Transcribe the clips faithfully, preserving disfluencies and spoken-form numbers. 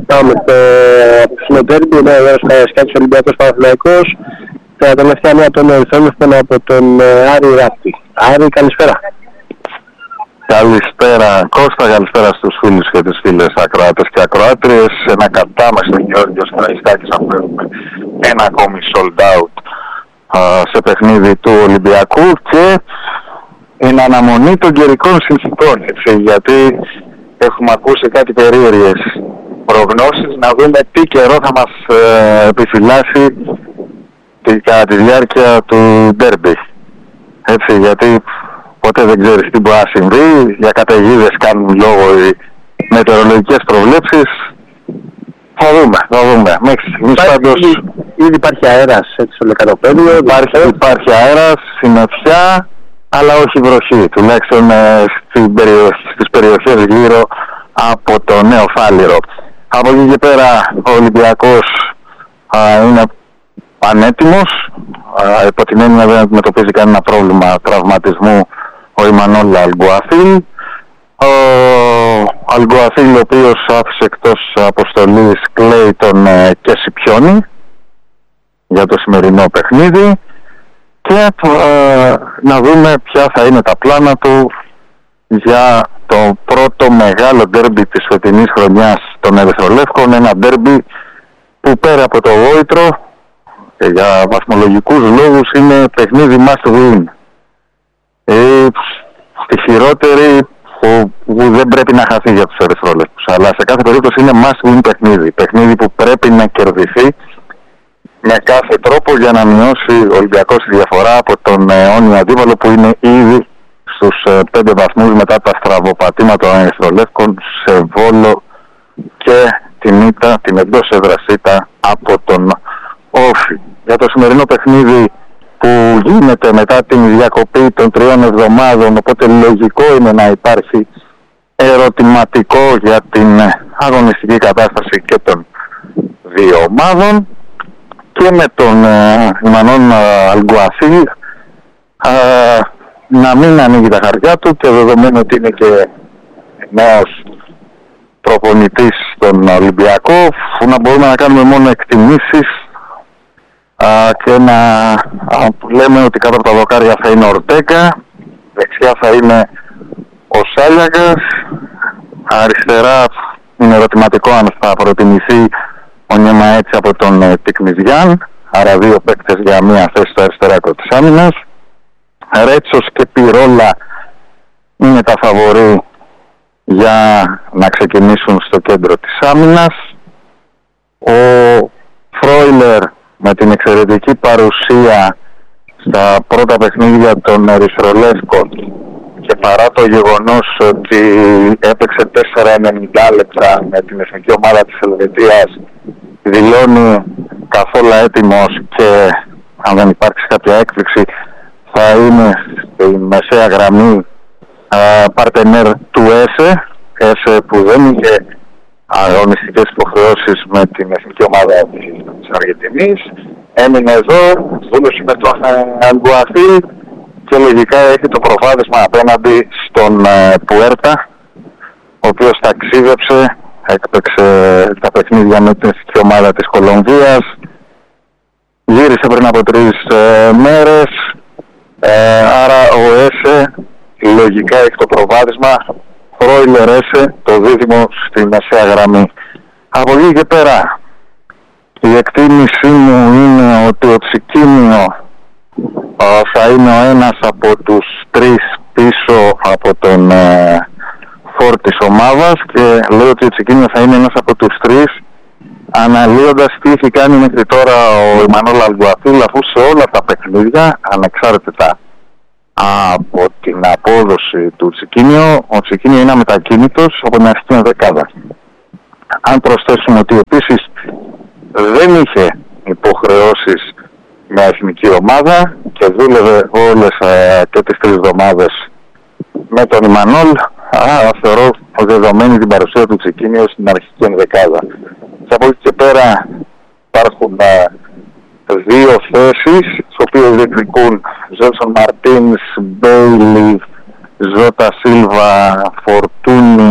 πάμε στο Συνοτέρμπι, είναι ο Γιώργος Καραϊσκάκης, Ολυμπιακός Παναθηναϊκός. Τα τελευταία νέα των Ερυθρόλευκων από τον Άρη Ράπτη. Άρη, καλησπέρα. Καλησπέρα Κώστα, καλησπέρα στους φίλους και τις φίλες ακροάτες και ακροάτριες. Ένα κατάμεστο Γιώργος Καραϊσκάκης, αφού έχουμε ένα ακόμη sold out α, σε παιχνίδι του Ολυμπιακού και είναι αναμονή των καιρικών συνθηκών, έτσι, γιατί έχουμε ακούσει κάτι περίεργες προγνώσεις, να δούμε τι καιρό θα μας ε, επιφυλάσει κατά τη διάρκεια του ντέρμπι. Έτσι, γιατί ποτέ δεν ξέρεις τι μπορεί να συμβεί, για καταιγίδες κάνουν λόγο οι μετεωρολογικές προβλέψεις. Θα δούμε, θα δούμε. Μέχρι στιγμής πάντως... Ήδη υπάρχει αέρας έτσι στο λεκανοπέδιο. Υπάρχει, υπάρχει αέρας, συννεφιά, αλλά όχι βροχή. Τουλάχιστον ε, στην περιοχή, στις περιοχές γύρω από το Νέο Φάληρο. Από εκεί και πέρα ο Ολυμπιακός α, είναι πανέτοιμος. Α, υπό την έννοια δεν αντιμετωπίζει κανένα πρόβλημα τραυματισμού ο Ιμανόλ Αλγκουαθίλ. Ο Αλγκουαθίλ, ο οποίος άφησε εκτός αποστολής Κλέιτον και Σιπιόνι για το σημερινό παιχνίδι, και ε, να δούμε ποια θα είναι τα πλάνα του για το πρώτο μεγάλο ντέρμπι της φετινής χρονιάς των Ερυθρολεύκων. Ένα ντέρμπι που πέρα από το γόητρο και για βαθμολογικούς λόγους είναι παιχνίδι must win. Ε, στη χειρότερη που, που δεν πρέπει να χαθεί για τους Ερυθρολεύκους, αλλά σε κάθε περίπτωση είναι must win παιχνίδι. Παιχνίδι που πρέπει να κερδιθεί με κάθε τρόπο για να μειώσει ο Ολυμπιακός τη διαφορά από τον αιώνιο αντίπαλο που είναι ήδη στους πέντε βαθμούς μετά τα στραβοπατήματα των Ερυθρολεύκων σε Βόλο και την ήττα, την εντός έδρας ήττα από τον Όφη. Για το σημερινό παιχνίδι που γίνεται μετά την διακοπή των τριών εβδομάδων, οπότε λογικό είναι να υπάρχει ερωτηματικό για την αγωνιστική κατάσταση και των δύο ομάδων, και με τον Ιμανόλ Αλγκουαθίλ ε, να μην ανοίγει τα χαρτιά του, και δεδομένου ότι είναι και νέος προπονητής στον Ολυμπιακό, να μπορούμε να κάνουμε μόνο εκτιμήσεις ε, και να ε, λέμε ότι κάτω από τα δοκάρια θα είναι ο Ορτέγκα, δεξιά θα είναι ο Σάλιακας, αριστερά είναι ερωτηματικό αν θα προτιμηθεί ο Νιέμα έτσι από τον ε, Τικνιζιάν, άρα δύο παίκτες για μία θέση στο αριστερά άκρο της άμυνας. Ρέτσος και Πιρόλα είναι τα φαβορί για να ξεκινήσουν στο κέντρο της άμυνας. Ο Φρόιλερ με την εξαιρετική παρουσία στα πρώτα παιχνίδια των Ερυθρολεύκων και παρά το γεγονός ότι έπαιξε τέσσερα ενενήντα λεπτά με την εθνική ομάδα της Ελβετίας, δηλώνει καθόλου έτοιμος και αν δεν υπάρξει κάποια έκπληξη θα είναι στη μεσαία γραμμή παρτενέρ του ΕΣΕ, ΕΣΕ που δεν είχε αγωνιστικές υποχρεώσεις με την εθνική ομάδα της Αργεντινής, έμεινε εδώ, δούλωσε με τον Αλγκουαθίλ και λογικά έχει το προβάδισμα απέναντι στον Πουέρτα, ο οποίος ταξίδεψε, έπαιξε τα παιχνίδια με την εθνική ομάδα της Κολομβίας, γύρισε πριν από τρεις ε, μέρες, ε, άρα ο ΕΣΕ λογικά έχει το προβάδισμα, Φρόιλερ ΕΣΕ, το δίδυμο στη μεσαία γραμμή. Από εκεί και πέρα η εκτίμησή μου είναι ότι ο Τσικίνιο ε, θα είναι ο ένας από τους τρεις πίσω από τον ε, φόρ της ομάδας, και λέω ότι ο Τσικίνιο θα είναι ένας από τους τρεις αναλύοντας τι έχει κάνει μέχρι τώρα ο Ιμανόλ Αλγκουαθίλ, αφού σε όλα τα παιχνίδια, ανεξάρτητα από την απόδοση του Τσικίνιο, ο Τσικίνιο είναι αμετακίνητος από την αρχική δεκάδα. Αν προσθέσουμε ότι επίσης δεν είχε υποχρεώσεις με εθνική ομάδα και δούλευε όλες ε, και τις τρεις εβδομάδες με τον Ιμανόλ, άρα θεωρώ δεδομένη την παρουσία του Τσικίνιο στην αρχική ενδεκάδα. Και από εκεί και πέρα υπάρχουν ε, δύο θέσεις, τις οποίες διεκδικούν Ζέλσον Μαρτίνς, Μπέιλι, Ζώτα Σίλβα, Φορτούνης,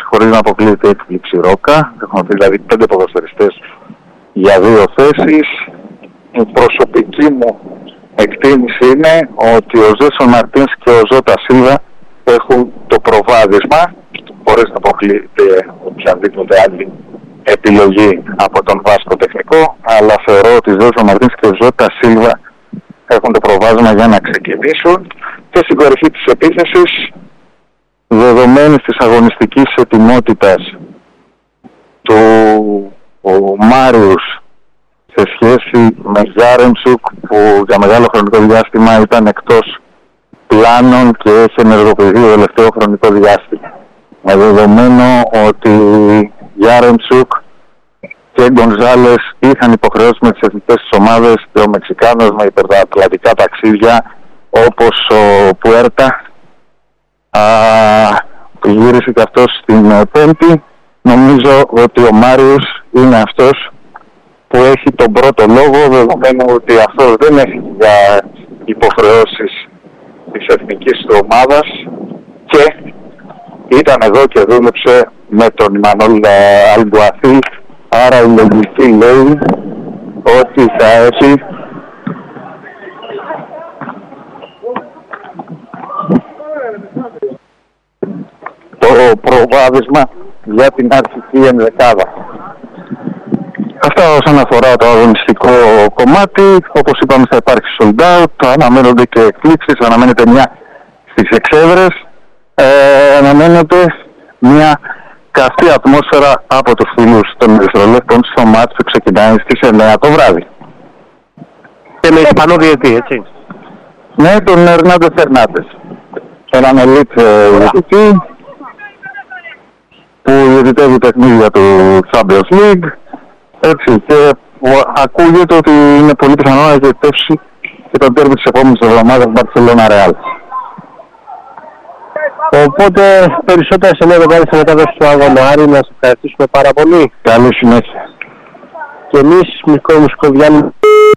χωρίς να αποκλείεται έκπληξη Ρόκα. Έχουμε δηλαδή πέντε ποδοσφαιριστές για δύο θέσεις. Η προσωπική μου εκτίμηση είναι ότι ο Ζέσον Μαρτίνς και ο Ζώτα Σίλβα έχουν το προβάδισμα, χωρίς να αποκλείεται οποιαδήποτε άλλη επιλογή από τον Βάσκο τεχνικό, αλλά θεωρώ ότι ο Ζέσον Μαρτίνς και ο Ζώτα Σίλβα έχουν το προβάδισμα για να ξεκινήσουν, και στην κορυφή της επίθεσης, δεδομένης της αγωνιστικής ετοιμότητας του ο Μάριους σε σχέση με Γιάρεμτσουκ, που για μεγάλο χρονικό διάστημα ήταν εκτός πλάνων και έχει ενεργοποιηθεί το τελευταίο χρονικό διάστημα. Με δεδομένο ότι Γιάρεμτσουκ και Γκονζάλες είχαν υποχρεώσει με τις εθνικές της ομάδες και ο Μεξικάνος με υπερατλαντικά ταξίδια, όπως ο Πουέρτα, α, που γύρισε και αυτός στην Πέμπτη. Νομίζω ότι ο Μάριος είναι αυτός που έχει τον πρώτο λόγο, δεδομένου ότι αυτός δεν έχει για υποχρεώσεις της εθνικής του ομάδας και ήταν εδώ και δούλεψε με τον Ιμανόλ Αλμπουαθή, άρα η λογική λέει ότι θα έχει το προβάδισμα για την αρχική ενδεκάδα. Αυτά όσον αφορά το αγωνιστικό κομμάτι. Όπως είπαμε, θα υπάρξει sold out, αναμένονται και εκπλήξεις, αναμένεται μια στις εξέδρες, ε, αναμένεται μια καυτή ατμόσφαιρα από τους φίλους των Ερυθρολεύκων στο μάτς που ξεκινάει στις εννιά το βράδυ. Και με Ισπανό διαιτή, έτσι. Ναι, τον Ερνάντε Φερνάντες. Έναν ελίτ διαιτητή που διαιτητεύει παιχνίδια του Champions League. Έτσι, και ακούγεται ότι είναι πολύ πιθανό να διαιτητεύσει και τον τέρμι της επόμενης εβδομάδας Μπαρσελόνα Ρεάλ. Οπότε περισσότερα σε μια μεγάλη μετάδοση του αγώνα. Άρη, να σας ευχαριστήσουμε πάρα πολύ. Καλή συνέχεια. Και εμείς, μικρό μουσικό διάλειμμα.